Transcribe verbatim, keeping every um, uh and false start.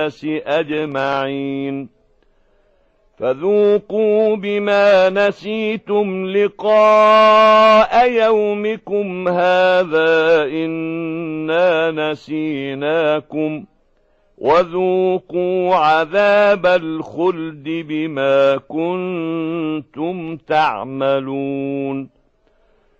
الناس أجمعين فذوقوا بما نسيتم لقاء يومكم هذا إنا نسيناكم وذوقوا عذاب الخلد بما كنتم تعملون